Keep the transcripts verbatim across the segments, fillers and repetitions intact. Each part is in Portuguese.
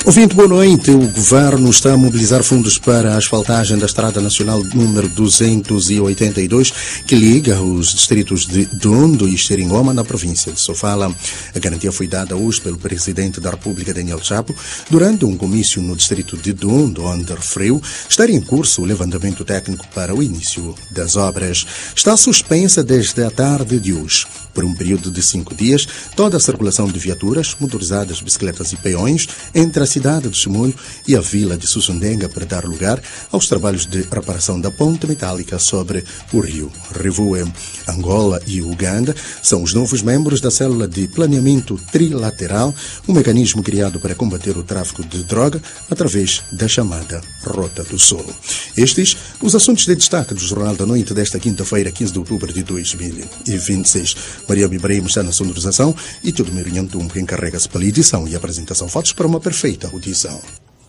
Ouvinte, boa noite. O Governo está a mobilizar fundos para a asfaltagem da Estrada Nacional número duzentos e oitenta e dois, que liga os distritos de Dondo e Xeringoma, na província de Sofala. A garantia foi dada hoje pelo Presidente da República, Daniel Chapo, durante um comício no distrito de Dondo, onde referiu estar em curso o levantamento técnico para o início das obras. Está suspensa desde a tarde de hoje, por um período de cinco dias, toda a circulação de viaturas, motorizadas, bicicletas e peões entre a cidade de Chimoio e a vila de Sussundenga, para dar lugar aos trabalhos de reparação da ponte metálica sobre o rio Revue. Angola e Uganda são os novos membros da célula de planeamento trilateral, um mecanismo criado para combater o tráfico de droga através da chamada Rota do Sul. Estes os assuntos de destaque do Jornal da Noite desta quinta-feira, quinze de outubro de dois mil e vinte e seis. Maria Ibrahim está na sonorização e Tudo Mirinhantum que encarrega-se pela edição e apresentação. Fotos para uma perfeita audição.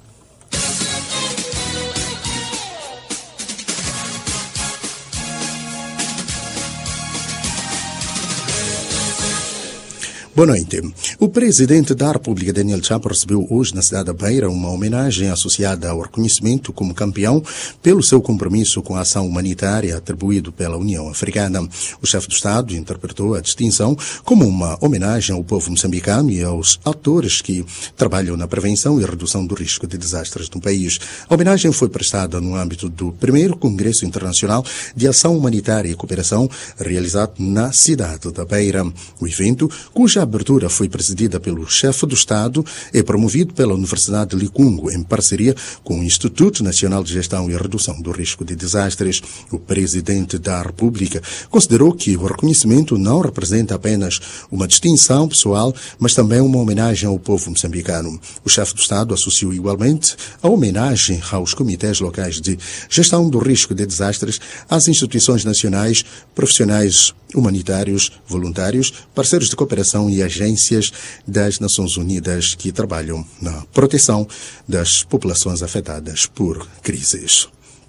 Boa noite. O Presidente da República, Daniel Chapo, recebeu hoje na cidade da Beira uma homenagem associada ao reconhecimento como campeão pelo seu compromisso com a ação humanitária atribuído pela União Africana. O chefe do Estado interpretou a distinção como uma homenagem ao povo moçambicano e aos atores que trabalham na prevenção e redução do risco de desastres no país. A homenagem foi prestada no âmbito do primeiro Congresso Internacional de Ação Humanitária e Cooperação, realizado na cidade da Beira. O evento, cuja a abertura foi presidida pelo chefe do Estado e promovido pela Universidade de Licungo, em parceria com o Instituto Nacional de Gestão e Redução do Risco de Desastres. O Presidente da República considerou que o reconhecimento não representa apenas uma distinção pessoal, mas também uma homenagem ao povo moçambicano. O chefe do Estado associou igualmente a homenagem aos comitês locais de gestão do risco de desastres, às instituições nacionais, profissionais humanitários, voluntários, parceiros de cooperação e agências das Nações Unidas que trabalham na proteção das populações afetadas por crises.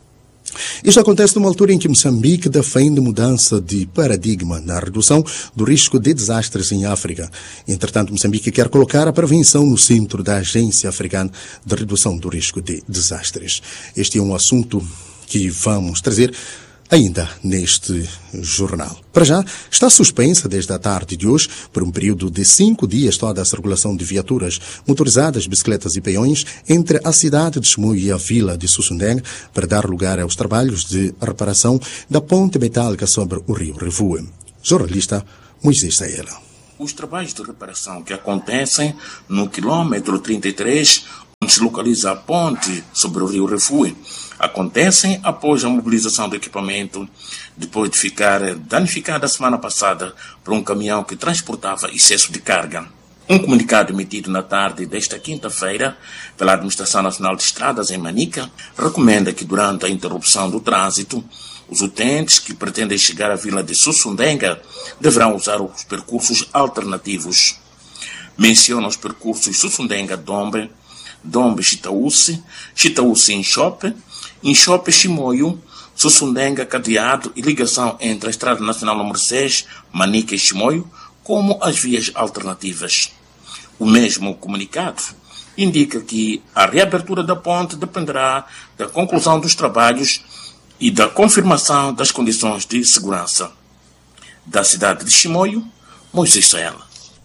Isto acontece numa altura em que Moçambique defende mudança de paradigma na redução do risco de desastres em África. Entretanto, Moçambique quer colocar a prevenção no centro da Agência Africana de Redução do Risco de Desastres. Este é um assunto que vamos trazer ainda neste jornal. Para já, está suspensa desde a tarde de hoje, por um período de cinco dias, toda a circulação de viaturas motorizadas, bicicletas e peões entre a cidade de Chimoio e a vila de Sussundenga, para dar lugar aos trabalhos de reparação da ponte metálica sobre o rio Revue. Jornalista Moisés Saela. Os trabalhos de reparação que acontecem no quilômetro trinta e três, onde se localiza a ponte sobre o rio Revue, acontecem após a mobilização do equipamento, depois de ficar danificada a semana passada por um caminhão que transportava excesso de carga. Um comunicado emitido na tarde desta quinta-feira pela Administração Nacional de Estradas em Manica recomenda que durante a interrupção do trânsito, os utentes que pretendem chegar à vila de Sussundenga deverão usar os percursos alternativos. Menciona os percursos Sussundenga-Dombe, Dombe-Chitaúce, Chitaúce-Inchope, Inchope-Chimoio, Sussundenga-Cadeado e ligação entre a Estrada Nacional número seis, Manica e Chimoio, como as vias alternativas. O mesmo comunicado indica que a reabertura da ponte dependerá da conclusão dos trabalhos e da confirmação das condições de segurança. Da cidade de Chimoio, Moisés Saela.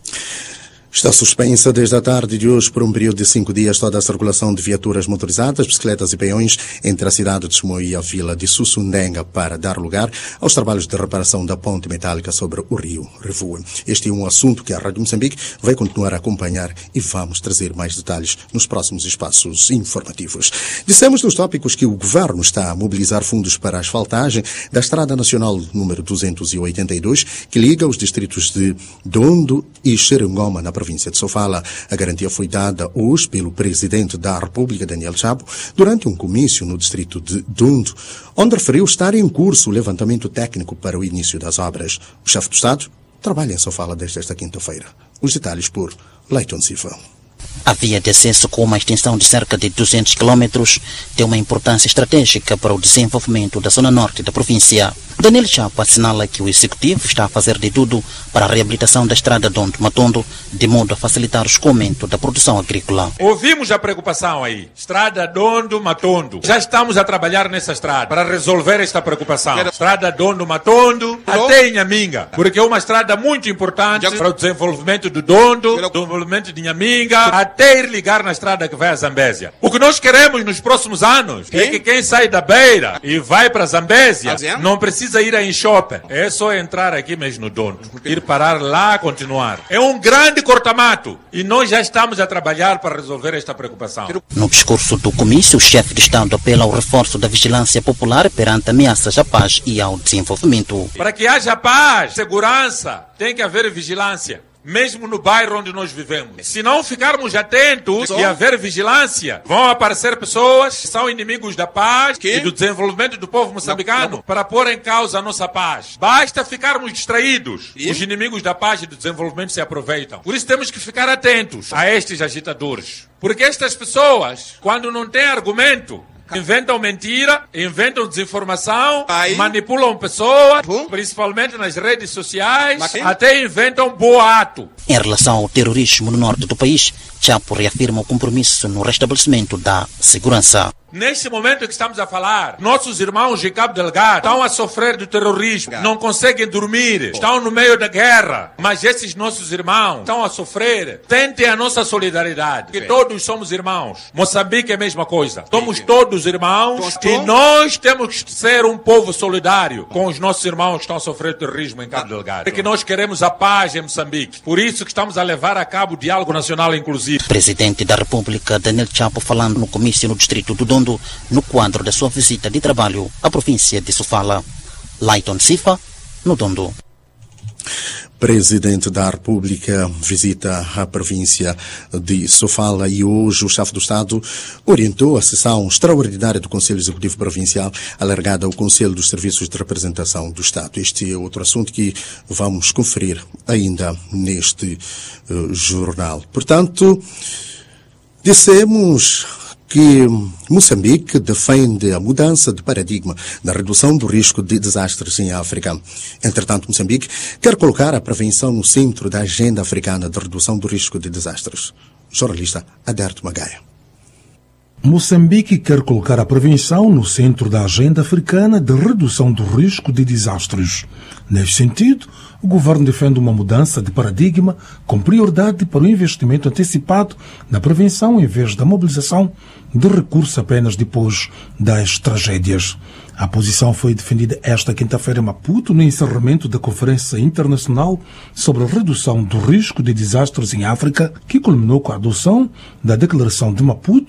Está suspensa desde a tarde de hoje, por um período de cinco dias, toda a circulação de viaturas motorizadas, bicicletas e peões entre a cidade de Chimoio e a vila de Sussundenga, para dar lugar aos trabalhos de reparação da ponte metálica sobre o rio Revue. Este é um assunto que a Rádio Moçambique vai continuar a acompanhar e vamos trazer mais detalhes nos próximos espaços informativos. Dissemos nos tópicos que o Governo está a mobilizar fundos para a asfaltagem da Estrada Nacional número duzentos e oitenta e dois, que liga os distritos de Dondo e Xeringoma, na província de Sofala. A garantia foi dada hoje pelo Presidente da República, Daniel Chapo, durante um comício no distrito de Dondo, onde referiu estar em curso o levantamento técnico para o início das obras. O chefe do Estado trabalha em Sofala desde esta quinta-feira. Os detalhes por Leiton Silva. A via de acesso, com uma extensão de cerca de duzentos quilômetros, tem uma importância estratégica para o desenvolvimento da zona norte da província. Daniel Chapo assinala que o Executivo está a fazer de tudo para a reabilitação da estrada Dondo-Matondo, de modo a facilitar o escoamento da produção agrícola. Ouvimos a preocupação aí. Estrada Dondo-Matondo. Já estamos a trabalhar nessa estrada para resolver esta preocupação. Estrada Dondo-Matondo até Inhaminga, porque é uma estrada muito importante para o desenvolvimento do Dondo, desenvolvimento de Inhaminga, até ir ligar na estrada que vai a Zambésia. O que nós queremos nos próximos anos é que quem sai da Beira e vai para Zambésia não precisa ir a Inchope. É só entrar aqui mesmo no Dondo, ir parar lá, continuar. É um grande cortamato e nós já estamos a trabalhar para resolver esta preocupação. No discurso do comício, o chefe de Estado apela ao reforço da vigilância popular perante ameaças à paz e ao desenvolvimento. Para que haja paz, segurança, tem que haver vigilância. Mesmo no bairro onde nós vivemos. Se não ficarmos atentos e haver vigilância, vão aparecer pessoas que são inimigos da paz que? e do desenvolvimento do povo moçambicano não, não. para pôr em causa a nossa paz. Basta ficarmos distraídos. E? Os inimigos da paz e do desenvolvimento se aproveitam. Por isso temos que ficar atentos a estes agitadores. Porque estas pessoas, quando não têm argumento, inventam mentira, inventam desinformação, Aí. manipulam pessoas, uhum. principalmente nas redes sociais, Mas, até inventam boato. Em relação ao terrorismo no norte do país, Chapo reafirma o compromisso no restabelecimento da segurança. Neste momento que estamos a falar, nossos irmãos de Cabo Delgado estão a sofrer do terrorismo, não conseguem dormir, estão no meio da guerra, mas esses nossos irmãos estão a sofrer. Tentem a nossa solidariedade, porque todos somos irmãos. Moçambique é a mesma coisa. Somos todos irmãos e nós temos que ser um povo solidário com os nossos irmãos que estão a sofrer do terrorismo em Cabo Delgado. Porque nós queremos a paz em Moçambique. Por isso que estamos a levar a cabo o diálogo nacional inclusivo. Presidente da República, Daniel Chapo, falando no comício no distrito do Dondo, no quadro da sua visita de trabalho à província de Sofala. Layton Sifa, no Dondo. Presidente da República visita a província de Sofala e hoje o chefe do Estado orientou a sessão extraordinária do Conselho Executivo Provincial alargada ao Conselho dos Serviços de Representação do Estado. Este é outro assunto que vamos conferir ainda neste uh, jornal. Portanto, dissemos que Moçambique defende a mudança de paradigma na redução do risco de desastres em África. Entretanto, Moçambique quer colocar a prevenção no centro da agenda africana de redução do risco de desastres. Jornalista Aderto Magaia. Moçambique quer colocar a prevenção no centro da agenda africana de redução do risco de desastres. Neste sentido, o governo defende uma mudança de paradigma com prioridade para o investimento antecipado na prevenção em vez da mobilização de recursos apenas depois das tragédias. A posição foi defendida esta quinta-feira em Maputo no encerramento da Conferência Internacional sobre a Redução do Risco de Desastres em África, que culminou com a adoção da Declaração de Maputo